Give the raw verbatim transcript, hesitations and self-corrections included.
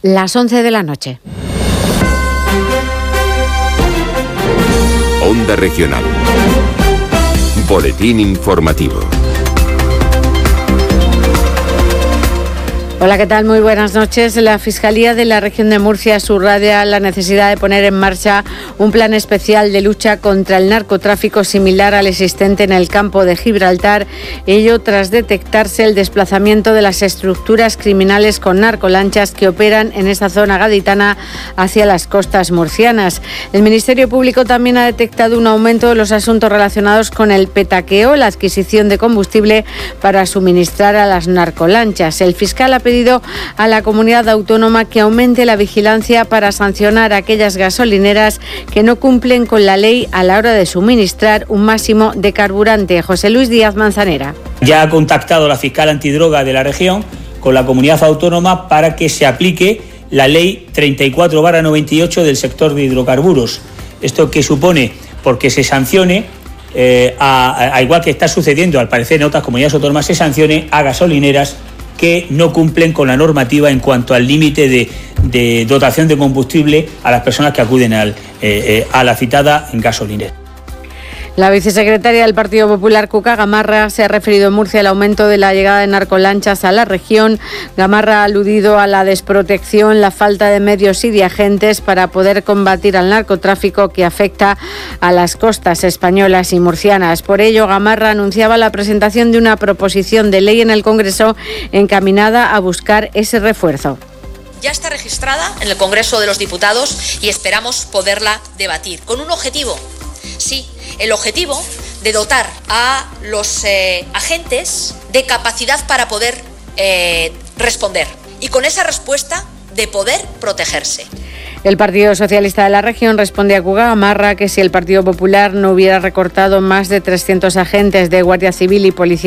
las once de la noche. Onda Regional. Boletín informativo. Hola, ¿qué tal? Muy buenas noches. La Fiscalía de la Región de Murcia subraya la necesidad de poner en marcha un plan especial de lucha contra el narcotráfico similar al existente en el campo de Gibraltar, ello tras detectarse el desplazamiento de las estructuras criminales con narcolanchas que operan en esta zona gaditana hacia las costas murcianas. El Ministerio Público también ha detectado un aumento de los asuntos relacionados con el petaqueo, la adquisición de combustible para suministrar a las narcolanchas. El fiscal ha pedido a la comunidad autónoma que aumente la vigilancia para sancionar a aquellas gasolineras que no cumplen con la ley a la hora de suministrar un máximo de carburante. José Luis Díaz Manzanera. Ya ha contactado la fiscal antidroga de la región con la comunidad autónoma para que se aplique la ley treinta y cuatro barra noventa y ocho del sector de hidrocarburos. ¿Esto qué supone? Porque se sancione, eh, a, a igual que está sucediendo al parecer en otras comunidades autónomas, se sancione a gasolineras que no cumplen con la normativa en cuanto al límite de, de dotación de combustible a las personas que acuden al, eh, eh, a la citada gasolinera. La vicesecretaria del Partido Popular, Cuca Gamarra, se ha referido en Murcia al aumento de la llegada de narcolanchas a la región. Gamarra ha aludido a la desprotección, la falta de medios y de agentes para poder combatir al narcotráfico que afecta a las costas españolas y murcianas. Por ello, Gamarra anunciaba la presentación de una proposición de ley en el Congreso encaminada a buscar ese refuerzo. Ya está registrada en el Congreso de los Diputados y esperamos poderla debatir con un objetivo. Sí, el objetivo de dotar a los eh, agentes de capacidad para poder eh, responder y con esa respuesta de poder protegerse. El Partido Socialista de la región responde a Cuca Gamarra que si el Partido Popular no hubiera recortado más de trescientos agentes de Guardia Civil y Policía